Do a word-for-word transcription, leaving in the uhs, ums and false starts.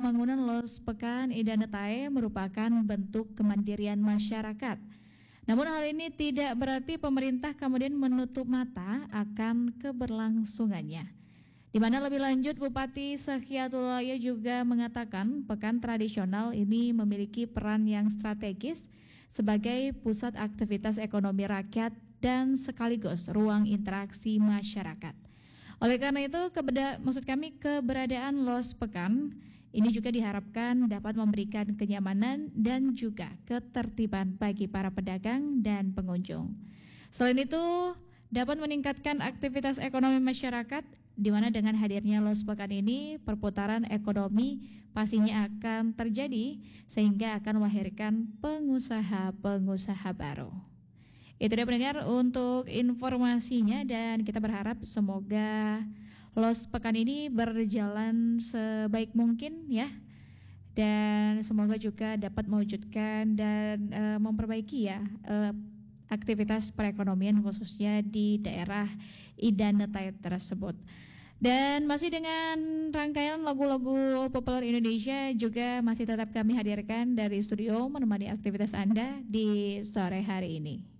pembangunan Los Pekan Idanetae merupakan bentuk kemandirian masyarakat. Namun hal ini tidak berarti pemerintah kemudian menutup mata akan keberlangsungannya. Di mana lebih lanjut Bupati Sahyatulaya juga mengatakan pekan tradisional ini memiliki peran yang strategis sebagai pusat aktivitas ekonomi rakyat dan sekaligus ruang interaksi masyarakat. Oleh karena itu, kebeda, maksud kami keberadaan Los Pekan ini juga diharapkan dapat memberikan kenyamanan dan juga ketertiban bagi para pedagang dan pengunjung. Selain itu, dapat meningkatkan aktivitas ekonomi masyarakat, di mana dengan hadirnya Los Pekan ini, perputaran ekonomi pastinya akan terjadi sehingga akan melahirkan pengusaha-pengusaha baru. Itu dia pendengar untuk informasinya, dan kita berharap semoga Los Pekan ini berjalan sebaik mungkin ya, dan semoga juga dapat mewujudkan dan uh, memperbaiki ya uh, aktivitas perekonomian khususnya di daerah Idanetae tersebut. Dan masih dengan rangkaian lagu-lagu populer Indonesia juga masih tetap kami hadirkan dari studio menemani aktivitas Anda di sore hari ini.